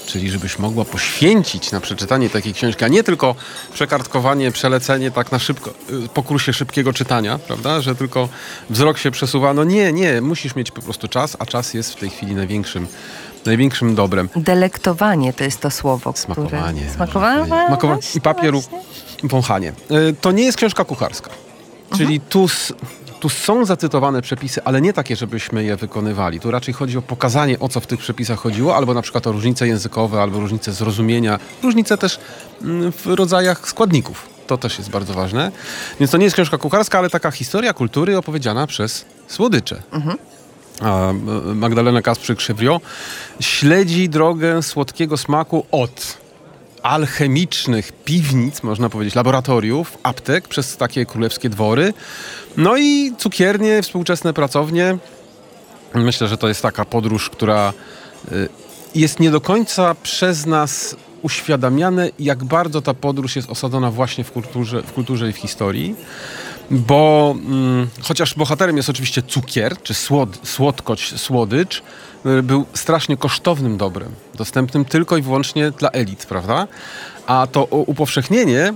czyli żebyś mogła poświęcić na przeczytanie takiej książki, a nie tylko przekartkowanie, przelecenie tak na szybko, po kursie szybkiego czytania, prawda, że tylko wzrok się przesuwa. No nie, musisz mieć po prostu czas, a czas jest w tej chwili największym dobrem. Delektowanie to jest to słowo, Smakowanie. które... Smakowanie. I papieru, wąchanie. To nie jest książka kucharska. Czyli tu są zacytowane przepisy, ale nie takie, żebyśmy je wykonywali. Tu raczej chodzi o pokazanie, o co w tych przepisach chodziło, albo na przykład o różnice językowe, albo różnice zrozumienia, różnice też w rodzajach składników. To też jest bardzo ważne. Więc to nie jest książka kucharska, ale taka historia kultury opowiedziana przez słodycze. A Magdalena Kasprzyk-Chevriot śledzi drogę słodkiego smaku od alchemicznych piwnic, można powiedzieć, laboratoriów, aptek, przez takie królewskie dwory. No i cukiernie, współczesne pracownie. Myślę, że to jest taka podróż, która jest nie do końca przez nas uświadamiane, jak bardzo ta podróż jest osadzona właśnie w kulturze i w historii. Bo chociaż bohaterem jest oczywiście cukier, czy słodycz, był strasznie kosztownym dobrem, dostępnym tylko i wyłącznie dla elit, prawda? A to upowszechnienie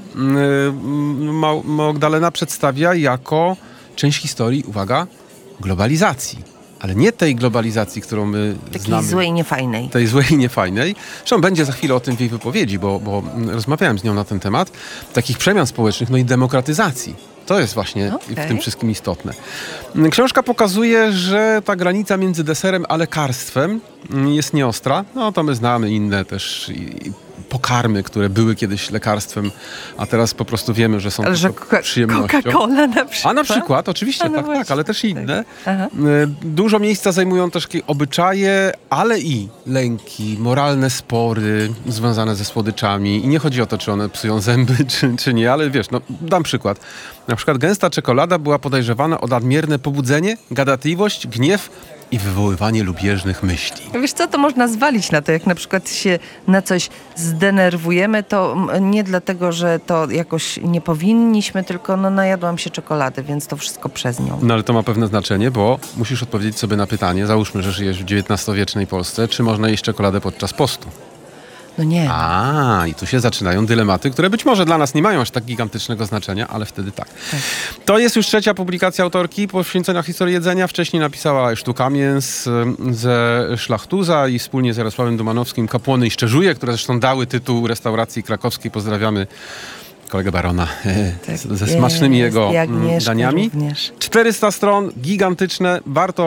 Magdalena przedstawia jako część historii, uwaga, globalizacji. Ale nie tej globalizacji, którą my znamy. Takiej złej i niefajnej. Tej złej i niefajnej. Zresztą będzie za chwilę o tym w jej wypowiedzi, bo rozmawiałem z nią na ten temat. Takich przemian społecznych, no i demokratyzacji. To jest właśnie w tym wszystkim istotne. Książka pokazuje, że ta granica między deserem a lekarstwem jest nieostra. No to my znamy inne też pokarmy, które były kiedyś lekarstwem, a teraz po prostu wiemy, że są tylko przyjemnością. Coca-Cola na przykład? A na przykład, oczywiście, tak, ale też i inne. Dużo miejsca zajmują też obyczaje, ale i lęki, moralne spory związane ze słodyczami. I nie chodzi o to, czy one psują zęby, czy nie, ale wiesz, no dam przykład. Na przykład gęsta czekolada była podejrzewana o nadmierne pobudzenie, gadatliwość, gniew i wywoływanie lubieżnych myśli. Wiesz co, to można zwalić na to, jak na przykład się na coś zdenerwujemy, to nie dlatego, że to jakoś nie powinniśmy, tylko najadłam się czekolady, więc to wszystko przez nią. No ale to ma pewne znaczenie, bo musisz odpowiedzieć sobie na pytanie, załóżmy, że żyjesz w XIX-wiecznej Polsce, czy można jeść czekoladę podczas postu? No nie. I tu się zaczynają dylematy, które być może dla nas nie mają aż tak gigantycznego znaczenia, ale wtedy tak. To jest już trzecia publikacja autorki poświęcona historii jedzenia. Wcześniej napisała Sztuka mięs ze Szlachtuza i wspólnie z Jarosławem Domanowskim Kapłony i Szczerzuje, które zresztą dały tytuł restauracji krakowskiej. Pozdrawiamy kolegę Barona ze smacznymi jego daniami. Również. 400 stron, gigantyczne.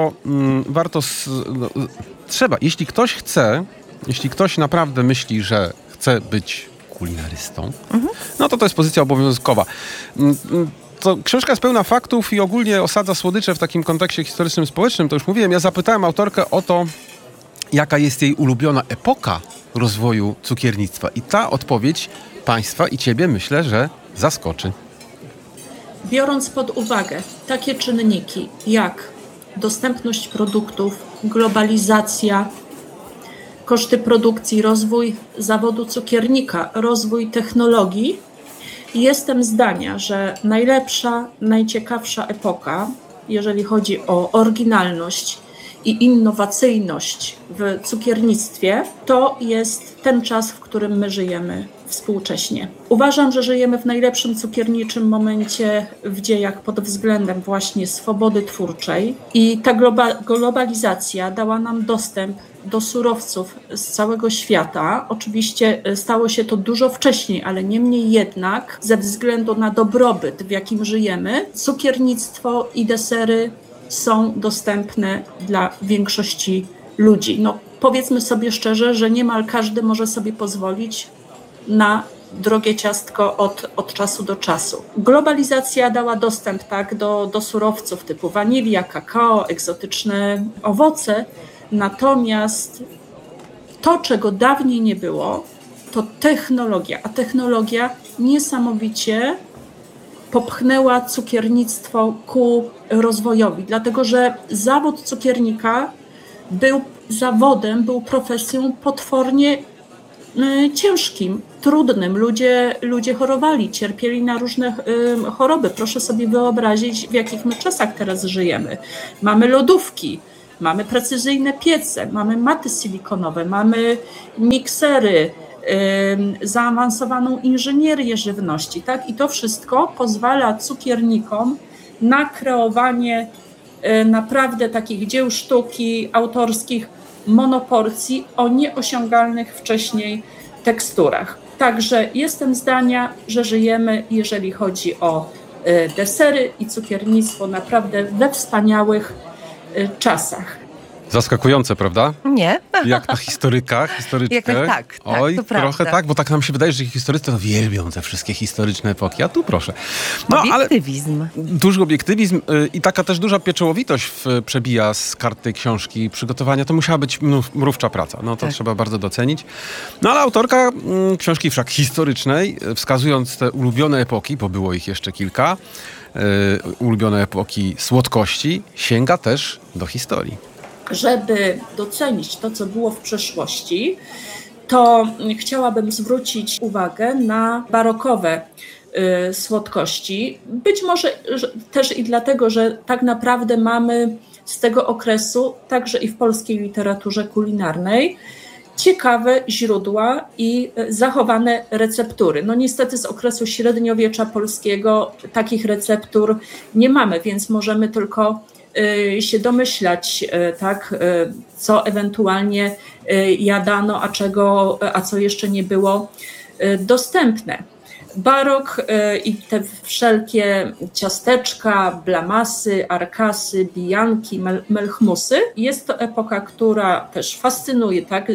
Trzeba, jeśli ktoś naprawdę myśli, że chce być kulinarystą, no to jest pozycja obowiązkowa. To książka jest pełna faktów i ogólnie osadza słodycze w takim kontekście historycznym, społecznym. To już mówiłem. Ja zapytałem autorkę o to, jaka jest jej ulubiona epoka rozwoju cukiernictwa. I ta odpowiedź Państwa i Ciebie, myślę, że zaskoczy. Biorąc pod uwagę takie czynniki jak dostępność produktów, globalizacja, koszty produkcji, rozwój zawodu cukiernika, rozwój technologii, jestem zdania, że najlepsza, najciekawsza epoka, jeżeli chodzi o oryginalność i innowacyjność w cukiernictwie, to jest ten czas, w którym my żyjemy współcześnie. Uważam, że żyjemy w najlepszym cukierniczym momencie w dziejach pod względem właśnie swobody twórczej i ta globalizacja dała nam dostęp do surowców z całego świata. Oczywiście stało się to dużo wcześniej, ale niemniej jednak ze względu na dobrobyt, w jakim żyjemy, cukiernictwo i desery są dostępne dla większości ludzi. No, powiedzmy sobie szczerze, że niemal każdy może sobie pozwolić na drogie ciastko od czasu do czasu. Globalizacja dała dostęp do surowców typu wanilia, kakao, egzotyczne owoce, natomiast to, czego dawniej nie było, to technologia, a technologia niesamowicie popchnęła cukiernictwo ku rozwojowi, dlatego że zawód cukiernika był zawodem, był profesją potwornie ciężkim, trudnym. Ludzie chorowali, cierpieli na różne choroby. Proszę sobie wyobrazić, w jakich my czasach teraz żyjemy. Mamy lodówki, mamy precyzyjne piece, mamy maty silikonowe, mamy miksery, zaawansowaną inżynierię żywności, tak? I to wszystko pozwala cukiernikom na kreowanie naprawdę takich dzieł sztuki autorskich, monoporcji o nieosiągalnych wcześniej teksturach. Także jestem zdania, że żyjemy, jeżeli chodzi o desery i cukiernictwo, naprawdę we wspaniałych czasach. Zaskakujące, prawda? Nie? Jak na historyczkę. Jak tak, Oj, to trochę prawda. tak, bo tak nam się wydaje, że historycy to wielbią te wszystkie historyczne epoki, a tu proszę. Obiektywizm. Ale duży obiektywizm i taka też duża pieczołowitość przebija z kart tej książki przygotowania. To musiała być mrówcza praca, no to trzeba bardzo docenić. No ale autorka książki wszak historycznej, wskazując te ulubione epoki, bo było ich jeszcze kilka, ulubione epoki słodkości, sięga też do historii. Żeby docenić to, co było w przeszłości, to chciałabym zwrócić uwagę na barokowe słodkości. Być może też i dlatego, że tak naprawdę mamy z tego okresu, także i w polskiej literaturze kulinarnej, ciekawe źródła i zachowane receptury. No niestety z okresu średniowiecza polskiego takich receptur nie mamy, więc możemy tylko się domyślać, tak, co ewentualnie jadano, a co jeszcze nie było dostępne. Barok i te wszelkie ciasteczka, blamasy, arkasy, bijanki, melchmusy. Jest to epoka, która też fascynuje, tak,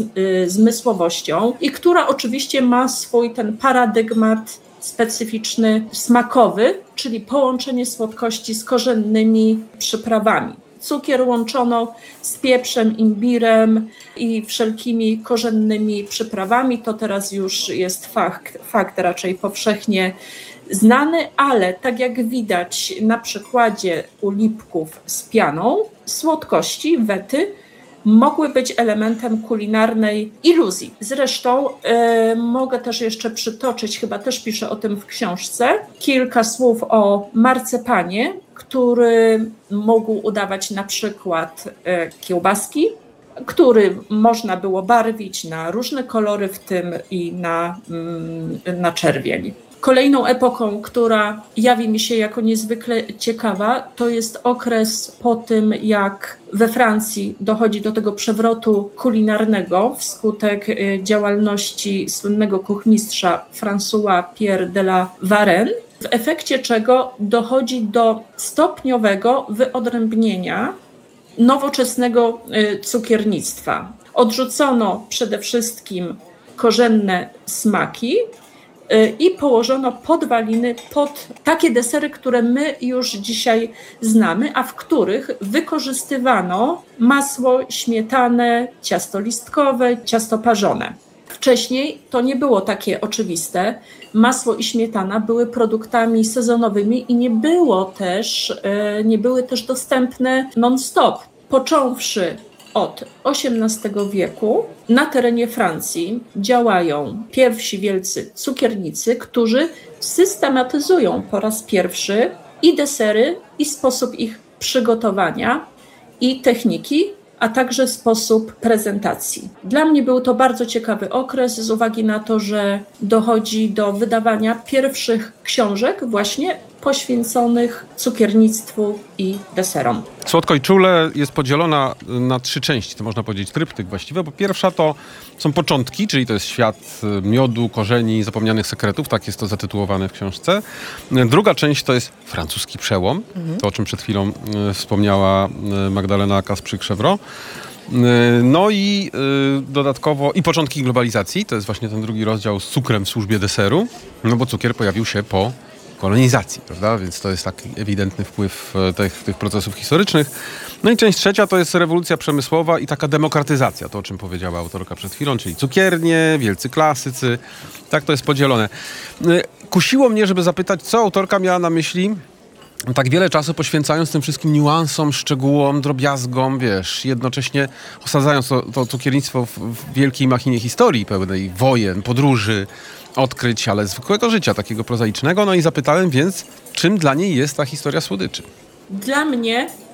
zmysłowością i która oczywiście ma swój ten paradygmat specyficzny, smakowy, czyli połączenie słodkości z korzennymi przyprawami. Cukier łączono z pieprzem, imbirem i wszelkimi korzennymi przyprawami. To teraz już jest fakt raczej powszechnie znany, ale tak jak widać na przykładzie ulipków z pianą, słodkości, wety mogły być elementem kulinarnej iluzji. Zresztą mogę też jeszcze przytoczyć, chyba też piszę o tym w książce, kilka słów o marcepanie, który mógł udawać na przykład kiełbaski, który można było barwić na różne kolory, w tym i na czerwień. Kolejną epoką, która jawi mi się jako niezwykle ciekawa, to jest okres po tym, jak we Francji dochodzi do tego przewrotu kulinarnego wskutek działalności słynnego kuchmistrza François Pierre de la Varenne, w efekcie czego dochodzi do stopniowego wyodrębnienia nowoczesnego cukiernictwa. Odrzucono przede wszystkim korzenne smaki i położono podwaliny pod takie desery, które my już dzisiaj znamy, a w których wykorzystywano masło, śmietanę, ciasto listkowe, ciasto parzone. Wcześniej to nie było takie oczywiste. Masło i śmietana były produktami sezonowymi i nie były też dostępne non-stop. Począwszy od XVIII wieku na terenie Francji działają pierwsi wielcy cukiernicy, którzy systematyzują po raz pierwszy i desery, i sposób ich przygotowania, i techniki, a także sposób prezentacji. Dla mnie był to bardzo ciekawy okres z uwagi na to, że dochodzi do wydawania pierwszych książek właśnie poświęconych cukiernictwu i deserom. Słodko i czule jest podzielona na 3 części, to można powiedzieć tryptyk właściwie, bo pierwsza to są początki, czyli to jest świat miodu, korzeni, zapomnianych sekretów, tak jest to zatytułowane w książce. Druga część to jest francuski przełom, to o czym przed chwilą wspomniała Magdalena Kasprzyk-Szewro. No i dodatkowo i początki globalizacji, to jest właśnie ten drugi rozdział z cukrem w służbie deseru, no bo cukier pojawił się po kolonizacji, prawda? Więc to jest taki ewidentny wpływ tych procesów historycznych. No i część trzecia to jest rewolucja przemysłowa i taka demokratyzacja, to o czym powiedziała autorka przed chwilą, czyli cukiernie, wielcy klasycy, tak to jest podzielone. Kusiło mnie, żeby zapytać, co autorka miała na myśli, tak wiele czasu poświęcając tym wszystkim niuansom, szczegółom, drobiazgom, wiesz, jednocześnie osadzając to cukiernictwo w wielkiej machinie historii pełnej wojen, podróży, odkryć, ale zwykłego życia, takiego prozaicznego. No i zapytałem więc, czym dla niej jest ta historia słodyczy? Dla mnie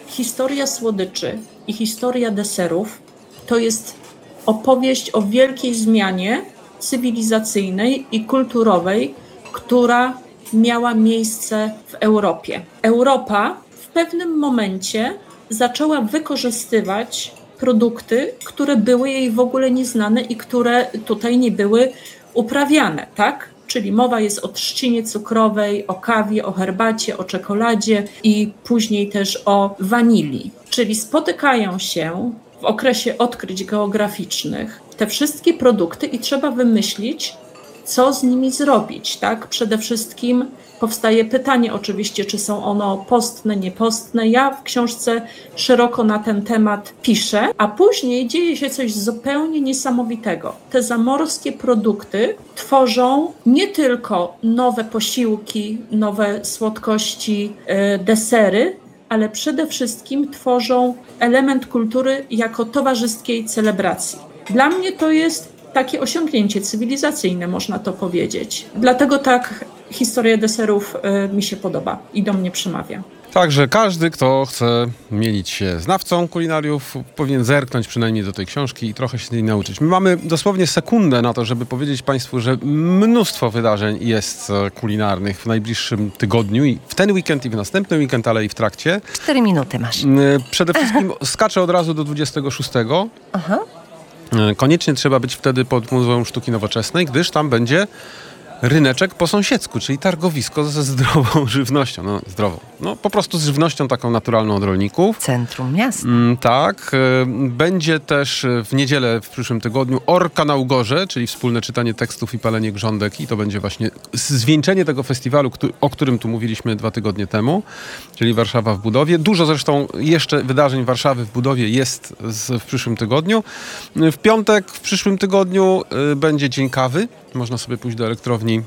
historia słodyczy i historia deserów to jest opowieść o wielkiej zmianie cywilizacyjnej i kulturowej, która miała miejsce w Europie. Europa w pewnym momencie zaczęła wykorzystywać produkty, które były jej w ogóle nieznane i które tutaj nie były uprawiane, tak? Czyli mowa jest o trzcinie cukrowej, o kawie, o herbacie, o czekoladzie i później też o wanilii. Czyli spotykają się w okresie odkryć geograficznych te wszystkie produkty i trzeba wymyślić, co z nimi zrobić, tak? Przede wszystkim powstaje pytanie oczywiście, czy są one postne, niepostne. Ja w książce szeroko na ten temat piszę, a później dzieje się coś zupełnie niesamowitego. Te zamorskie produkty tworzą nie tylko nowe posiłki, nowe słodkości, desery, ale przede wszystkim tworzą element kultury jako towarzyskiej celebracji. Dla mnie to jest takie osiągnięcie cywilizacyjne, można to powiedzieć. Dlatego tak historia deserów mi się podoba i do mnie przemawia. Także każdy, kto chce mienić się znawcą kulinariów, powinien zerknąć przynajmniej do tej książki i trochę się z niej nauczyć. My mamy dosłownie sekundę na to, żeby powiedzieć Państwu, że mnóstwo wydarzeń jest kulinarnych w najbliższym tygodniu i w ten weekend i w następny weekend, ale i w trakcie. 4 minuty masz. Przede wszystkim skaczę od razu do 26. Aha. Koniecznie trzeba być wtedy pod Muzeum Sztuki Nowoczesnej, gdyż tam będzie ryneczek po sąsiedzku, czyli targowisko ze zdrową żywnością. No, zdrową. No, po prostu z żywnością taką naturalną od rolników. Centrum miasta. Tak. Będzie też w niedzielę w przyszłym tygodniu Orka na Ugorze, czyli wspólne czytanie tekstów i palenie grządek. I to będzie właśnie zwieńczenie tego festiwalu, o którym tu mówiliśmy 2 tygodnie temu, czyli Warszawa w budowie. Dużo zresztą jeszcze wydarzeń Warszawy w budowie jest w przyszłym tygodniu. W piątek w przyszłym tygodniu będzie Dzień Kawy. Można sobie pójść do elektrowni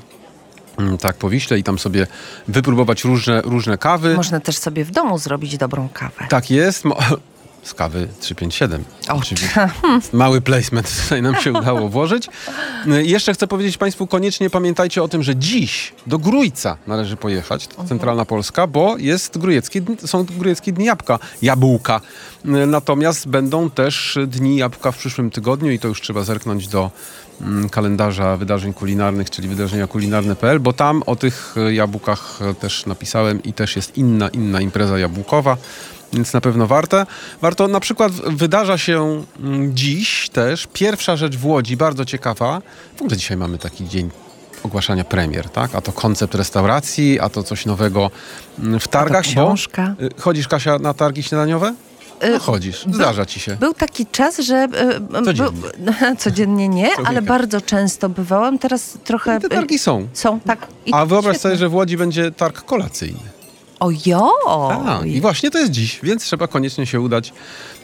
tak po Wiśle i tam sobie wypróbować różne kawy. Można też sobie w domu zrobić dobrą kawę. Tak jest. Z kawy 357. Oczywiście. Mały placement tutaj nam się udało włożyć. Jeszcze chcę powiedzieć Państwu, koniecznie pamiętajcie o tym, że dziś do Grójca należy pojechać, centralna Polska, bo są grójeckie dni jabłka. Natomiast będą też dni jabłka w przyszłym tygodniu i to już trzeba zerknąć do kalendarza wydarzeń kulinarnych, czyli wydarzenia kulinarne.pl, bo tam o tych jabłkach też napisałem i też jest inna impreza jabłkowa, więc na pewno warto. Na przykład wydarza się dziś też pierwsza rzecz w Łodzi, bardzo ciekawa. W ogóle dzisiaj mamy taki dzień ogłaszania premier, tak? A to koncept restauracji, a to coś nowego w targach. A to książka. Chodzisz, Kasia, na targi śniadaniowe? No chodzisz, zdarza ci się. Był taki czas, że... Codziennie nie, ale bardzo często bywałam. Teraz trochę... Te targi są. Są, tak. A wyobraź sobie, że w Łodzi będzie targ kolacyjny. Ojo! Tak, i właśnie to jest dziś, więc trzeba koniecznie się udać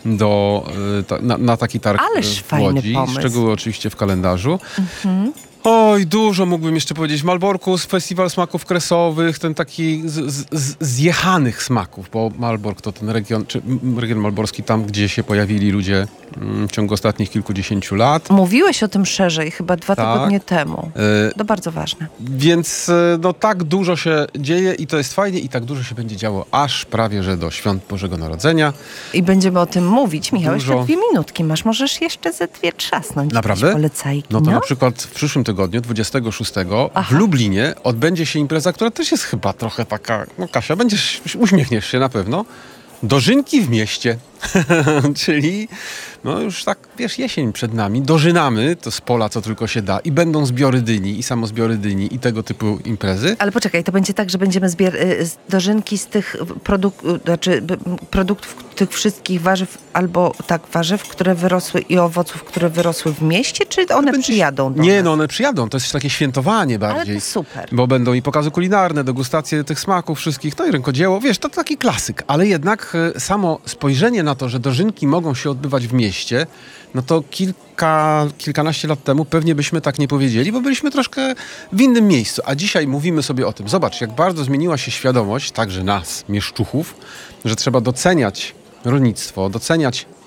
na taki targ Ależ w Łodzi. fajny pomysł. Szczegóły oczywiście w kalendarzu. Oj, dużo mógłbym jeszcze powiedzieć. Malborkus, festiwal smaków kresowych, ten taki zjechanych smaków, bo Malbork to ten region malborski, tam gdzie się pojawili ludzie w ciągu ostatnich kilkudziesięciu lat. Mówiłeś o tym szerzej, chyba 2 tygodnie temu. To bardzo ważne. Więc no tak dużo się dzieje i to jest fajnie i tak dużo się będzie działo aż prawie, że do Świąt Bożego Narodzenia. I będziemy o tym mówić. Michał, Dużo. jeszcze 2 minutki masz. Możesz jeszcze ze 2 trzasnąć. Naprawdę? Polecajki. No to na przykład w przyszłym tygodniu, 26, w Lublinie odbędzie się impreza, która też jest chyba trochę taka, no Kasia, uśmiechniesz się na pewno, Dożynki w mieście. Czyli no już tak, wiesz, jesień przed nami. Dożynamy to z pola, co tylko się da. I będą zbiory dyni, i samozbiory dyni, i tego typu imprezy. Ale poczekaj, to będzie tak, że będziemy dożynki z tych produktów, tych wszystkich warzyw, albo tak, warzyw, które wyrosły i owoców, które wyrosły w mieście, czy one przyjadą do Nie, nas? no one przyjadą. To jest takie świętowanie bardziej. Ale to super. Bo będą i pokazy kulinarne, degustacje tych smaków wszystkich, no i rękodzieło. Wiesz, to taki klasyk. Ale jednak samo spojrzenie na to, że dożynki mogą się odbywać w mieście, no to kilkanaście lat temu pewnie byśmy tak nie powiedzieli, bo byliśmy troszkę w innym miejscu. A dzisiaj mówimy sobie o tym. Zobacz, jak bardzo zmieniła się świadomość, także nas, mieszczuchów, że trzeba doceniać rolnictwo, doceniać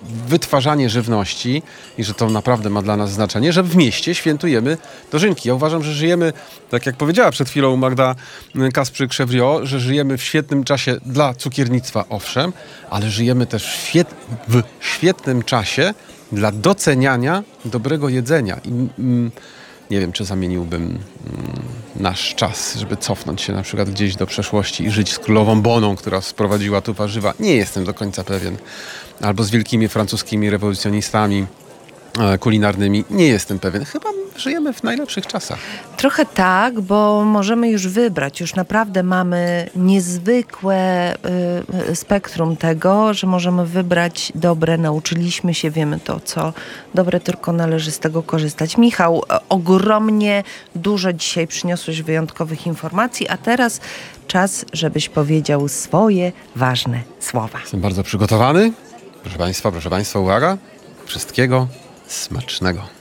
wytwarzanie żywności i że to naprawdę ma dla nas znaczenie, że w mieście świętujemy dożynki. Ja uważam, że żyjemy, tak jak powiedziała przed chwilą Magda Kasprzyk-Chevriot, że żyjemy w świetnym czasie dla cukiernictwa, owszem, ale żyjemy też w świetnym czasie dla doceniania dobrego jedzenia. I nie wiem, czy zamieniłbym nasz czas, żeby cofnąć się na przykład gdzieś do przeszłości i żyć z królową Boną, która sprowadziła tu warzywa. Nie jestem do końca pewien. Albo z wielkimi francuskimi rewolucjonistami kulinarnymi. Nie jestem pewien. Chyba żyjemy w najlepszych czasach. Trochę tak, bo możemy już wybrać. Już naprawdę mamy niezwykłe spektrum tego, że możemy wybrać dobre. Nauczyliśmy się, wiemy to, co dobre, tylko należy z tego korzystać. Michał, ogromnie dużo dzisiaj przyniosłeś wyjątkowych informacji, a teraz czas, żebyś powiedział swoje ważne słowa. Jestem bardzo przygotowany. Proszę Państwa, uwaga. Wszystkiego smacznego.